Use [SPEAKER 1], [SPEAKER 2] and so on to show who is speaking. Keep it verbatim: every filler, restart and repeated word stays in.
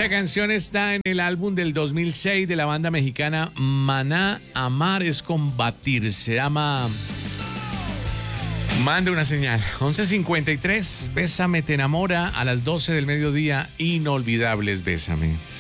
[SPEAKER 1] Esta canción está en el álbum del dos mil seis de la banda mexicana Maná. Amar es combatir. Se llama Mande una señal. once cincuenta y tres. Bésame te enamora a las doce del mediodía. Inolvidables, Bésame.